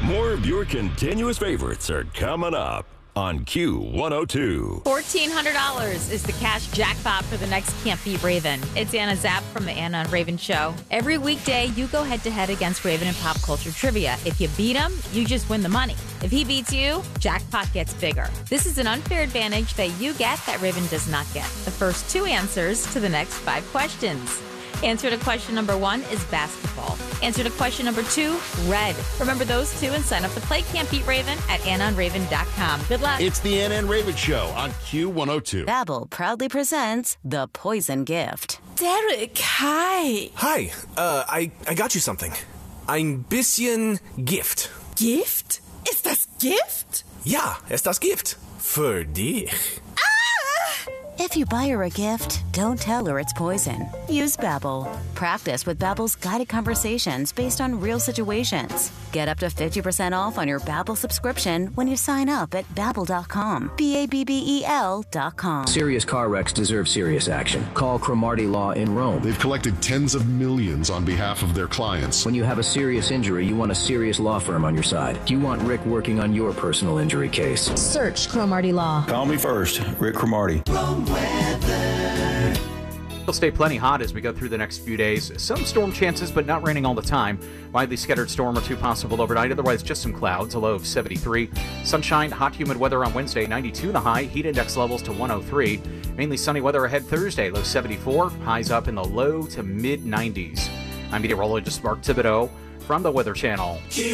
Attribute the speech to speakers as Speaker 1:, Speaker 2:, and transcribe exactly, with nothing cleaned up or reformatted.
Speaker 1: More of your continuous favorites are coming up on Q one oh two.
Speaker 2: fourteen hundred dollars is the cash jackpot for the next Can't Beat Raven. It's Anna Zapp from the Anna and Raven Show. Every weekday, you go head-to-head against Raven in pop culture trivia. If you beat him, you just win the money. If he beats you, jackpot gets bigger. This is an unfair advantage that you get that Raven does not get. The first two answers to the next five questions. Answer to question number one is basketball. Answer to question number two, red. Remember those two and sign up to play Can't Beat Raven at anna and raven dot com. Good luck.
Speaker 3: It's the Anna and Raven Show on Q one oh two.
Speaker 4: Babbel proudly presents The Poison Gift.
Speaker 5: Derek, hi.
Speaker 6: Hi, uh, I, I got you something. Ein bisschen Gift.
Speaker 5: Gift? Ist das Gift?
Speaker 6: Ja, ist das Gift. Für dich.
Speaker 4: If you buy her a gift, don't tell her it's poison. Use Babbel. Practice with Babbel's guided conversations based on real situations. Get up to fifty percent off on your Babbel subscription when you sign up at babbel dot com. B A B B E L dot com.
Speaker 7: Serious car wrecks deserve serious action. Call Cromartie Law in Rome.
Speaker 8: They've collected tens of millions on behalf of their clients.
Speaker 7: When you have a serious injury, you want a serious law firm on your side. You want Rick working on your personal injury case.
Speaker 9: Search Cromartie Law.
Speaker 10: Call me first, Rick Cromartie.
Speaker 11: It'll stay plenty hot as we go through the next few days. Some storm chances, but not raining all the time. Widely scattered storm or two possible overnight. Otherwise, just some clouds, a low of seventy-three. Sunshine, hot, humid weather on Wednesday, ninety-two the high. Heat index levels to one oh three. Mainly sunny weather ahead Thursday, low seventy-four. Highs up in the low to mid nineties. I'm meteorologist Mark Thibodeau from the Weather Channel.